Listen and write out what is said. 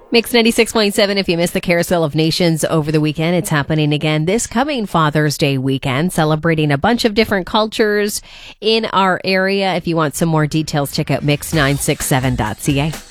Mix 96.7. If you missed the Carousel of Nations over the weekend, it's happening again this coming Father's Day weekend, celebrating a bunch of different cultures in our area. If you want some more details, check out mix967.ca.